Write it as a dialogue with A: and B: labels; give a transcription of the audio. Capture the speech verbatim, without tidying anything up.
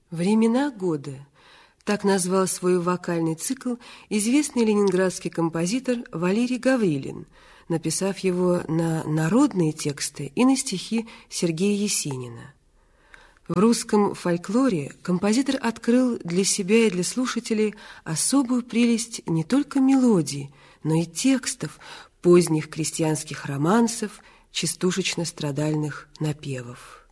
A: «Времена года» – так назвал свой вокальный цикл известный ленинградский композитор Валерий Гаврилин, написав его на народные тексты и на стихи Сергея Есенина. В русском фольклоре композитор открыл для себя и для слушателей особую прелесть не только мелодий, но и текстов поздних крестьянских романсов, частушечно-страдальных напевов.